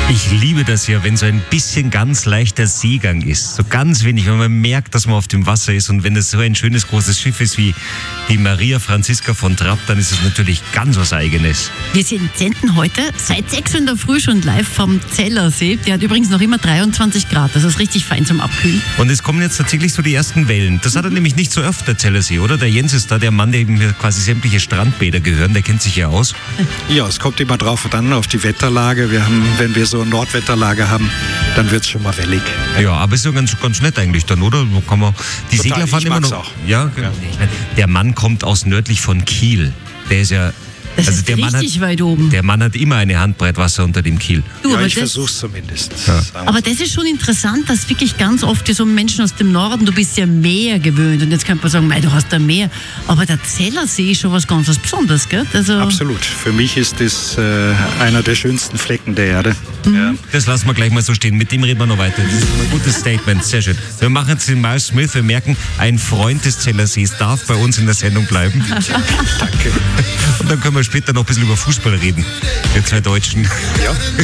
Ich liebe das ja, wenn so ein bisschen ganz leichter Seegang ist. So ganz wenig, wenn man merkt, dass man auf dem Wasser ist. Und wenn es so ein schönes, großes Schiff ist wie die Maria Franziska von Trapp, dann ist es natürlich ganz was Eigenes. Wir senden heute seit 6 in der Früh schon live vom Zellersee. Der hat übrigens noch immer 23 Grad. Das ist richtig fein zum Abkühlen. Und es kommen jetzt tatsächlich so die ersten Wellen. Das hat er nämlich nicht so oft, der Zellersee, oder? Der Jens ist da der Mann, der eben quasi sämtliche Strandbäder gehören. Der kennt sich ja aus. Ja, es kommt immer drauf an, auf die Wetterlage. Wenn wir so eine Nordwetterlage haben, dann wird es schon mal wellig. Ja, aber ist ja ganz nett eigentlich dann, oder? Wo kann man, die Total, Segler fahren ich immer mag's noch. auch. Ja, ja. Ich meine, der Mann kommt aus nördlich von Kiel. Der ist ja. Das ist der Mann richtig weit oben. Der Mann hat immer eine Handbreit Wasser unter dem Kiel. Du, Ja, aber ich das- versuch's zumindest. Ja. Aber das ist schon interessant, dass wirklich ganz oft so Menschen aus dem Norden, du bist ja Meer gewöhnt und jetzt könnte man sagen, mei, du hast da Meer. Aber der Zellersee ist schon was ganz was Besonderes, gell? Also, Absolut. Für mich ist das einer der schönsten Flecken der Erde. Ja. Das lassen wir gleich mal so stehen. Mit dem reden wir noch weiter. Das ist ein gutes Statement. Sehr schön. Wir machen jetzt den Miles Smith. Wir merken, ein Freund des Zellersees darf bei uns in der Sendung bleiben. Danke. Und dann können wir später noch ein bisschen über Fußball reden. Wir zwei Deutschen. Ja.